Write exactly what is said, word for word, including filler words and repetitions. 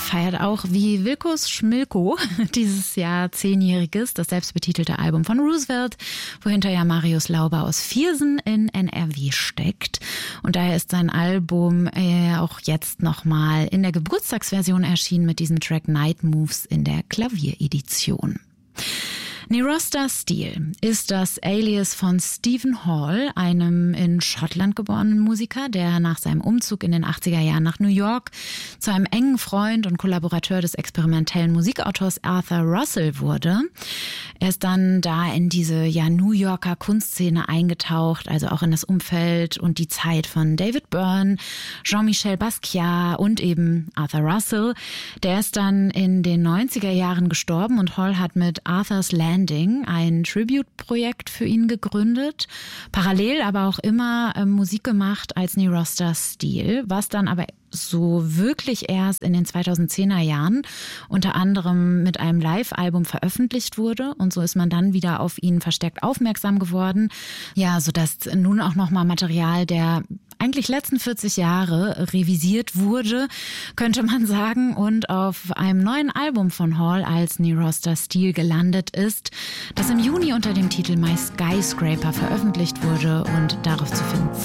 feiert auch wie Wilkos Schmilko dieses Jahr zehnjähriges, das selbstbetitelte Album von Roosevelt, wohinter ja Marius Lauber aus Viersen in N R W steckt. Und daher ist sein Album äh, auch jetzt nochmal in der Geburtstagsversion erschienen mit diesem Track Night Moves in der Klavieredition. Nerosta Steele ist das Alias von Stephen Hall, einem in Schottland geborenen Musiker, der nach seinem Umzug in den achtziger Jahren nach New York zu einem engen Freund und Kollaborateur des experimentellen Musikautors Arthur Russell wurde. Er ist dann da in diese ja New Yorker Kunstszene eingetaucht, also auch in das Umfeld und die Zeit von David Byrne, Jean-Michel Basquiat und eben Arthur Russell. Der ist dann in den neunziger Jahren gestorben und Hall hat mit Arthur's Land ein Tribute-Projekt für ihn gegründet, parallel aber auch immer äh, Musik gemacht als Nerosta Steele, was dann aber so wirklich erst in den zweitausendzehner Jahren unter anderem mit einem Live-Album veröffentlicht wurde, und so ist man dann wieder auf ihn verstärkt aufmerksam geworden. Ja, sodass nun auch nochmal Material der eigentlich letzten vierzig Jahre revisiert wurde, könnte man sagen, und auf einem neuen Album von Hall als Nerosta Steele gelandet ist, das im Juni unter dem Titel My Skyscraper veröffentlicht wurde und darauf zu finden